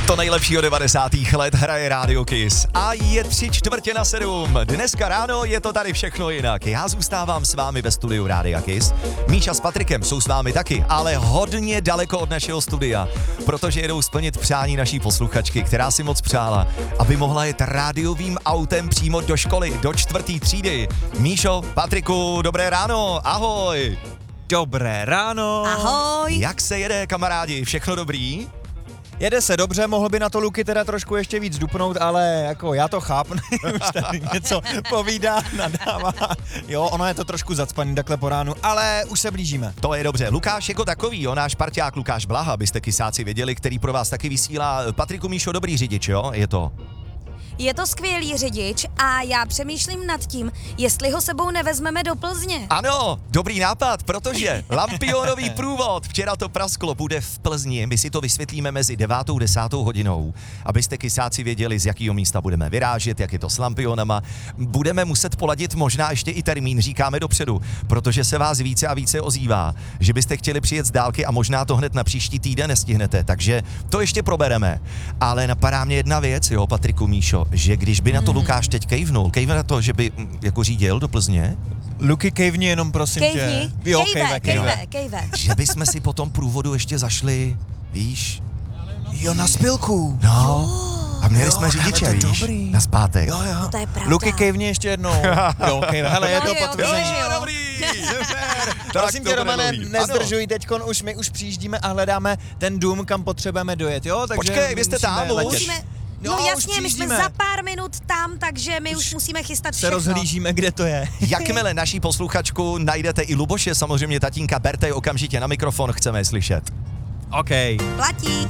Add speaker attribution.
Speaker 1: To nejlepší od 90. let hraje Radio Kiss a je 6:45. Dneska ráno je to tady všechno jinak. Já zůstávám s vámi ve studiu Rádia Kiss. Míša s Patrikem jsou s vámi taky, ale hodně daleko od našeho studia, protože jedou splnit přání naší posluchačky, která si moc přála, aby mohla jet rádiovým autem přímo do školy, do 4. třídy. Míšo, Patriku, dobré ráno, ahoj.
Speaker 2: Dobré ráno.
Speaker 3: Ahoj.
Speaker 1: Jak se jede, kamarádi, všechno dobrý?
Speaker 2: Jede se dobře, mohl by na to Luky teda trošku ještě víc dupnout, ale jako já to chápu, už tady něco povídá, nadává. Jo, ono je to trošku zacpaný takhle po ránu, ale už se blížíme.
Speaker 1: To je dobře. Lukáš jako takový, náš parťák Lukáš Blaha, byste kysáci věděli, který pro vás taky vysílá. Patriku, Míšo, dobrý řidič, jo? Je to?
Speaker 3: Je to skvělý řidič a já přemýšlím nad tím, jestli ho sebou nevezmeme do Plzně.
Speaker 1: Ano, dobrý nápad, protože lampionový průvod, včera to prasklo, bude v Plzni. My si to vysvětlíme mezi 9. a 10. hodinou, abyste kysáci věděli, z jakého místa budeme vyrážet, jak je to s lampionama. Budeme muset poladit možná ještě i termín, říkáme dopředu, protože se vás více a více ozývá, že byste chtěli přijet z dálky a možná to hned na příští týden nestihnete, takže to ještě probereme. Ale napadá mě jedna věc, jo, Patriku, Míšo, že když by na to Lukáš teď kejvnul na to, že by jako řídil do Plzně,
Speaker 2: Luky, kejvni jenom, prosím tě. Jo,
Speaker 3: kejve.
Speaker 1: že bychom si po tom průvodu ještě zašli, víš?
Speaker 2: Jo, na spilku.
Speaker 1: No, a měli jsme řidiče,
Speaker 2: ale to
Speaker 1: víš,
Speaker 2: dobrý.
Speaker 1: na zpátek.
Speaker 2: Jo.
Speaker 3: No to je pravda.
Speaker 2: Luky, kejvni ještě jednou. Jo, kejve. Hele, je
Speaker 3: No
Speaker 2: to
Speaker 3: jo,
Speaker 2: potvrzení.
Speaker 3: jo.
Speaker 1: Dobrý, super.
Speaker 2: Prosím tě, Romane, nezdržuj, teďkon už my přijíždíme a hledáme ten dům, kam potřebujeme dojet, jo? Takže
Speaker 1: Počkej, vy jste
Speaker 2: musíme
Speaker 1: tam
Speaker 2: letět.
Speaker 1: už?
Speaker 3: No
Speaker 2: už
Speaker 3: jasně, my jsme
Speaker 2: přijíždíme.
Speaker 3: za pár minut tam, takže my už musíme chystat
Speaker 2: Se
Speaker 3: všechno.
Speaker 2: rozhlížíme, kde to je.
Speaker 1: Jakmile naší posluchačku najdete i Luboše, samozřejmě tatínka, berte ji okamžitě na mikrofon, chceme je slyšet.
Speaker 2: OK.
Speaker 3: Platí.